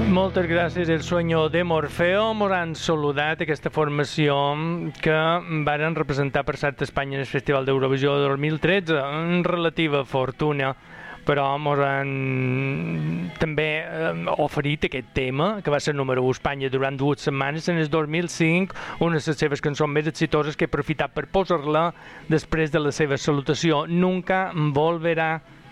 Moltes gràcies, El sueño de Morfeo. Mos han saludat aquesta formació que varen representar per Sart Espanya en el Festival d'Eurovisió de 2013, en relativa fortuna, però mos han també oferit aquest tema, que va ser número 1 a Espanya durant 2 setmanes, en el 2005, una de les seves cançons més exitoses que he aprofitat per posar-la després de la seva salutació. Nunca volverá.